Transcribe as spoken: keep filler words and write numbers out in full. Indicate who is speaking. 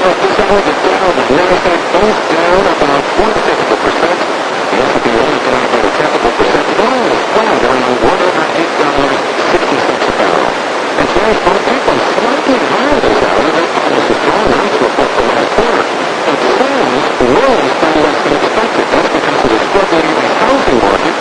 Speaker 1: barrels this hour, the Dow and the Nasdaq both down about one tenth of a percent. The S and P only down about a tenth of a percent. Oil is flat around one hundred eight dollars and sixty cents a barrel. And today's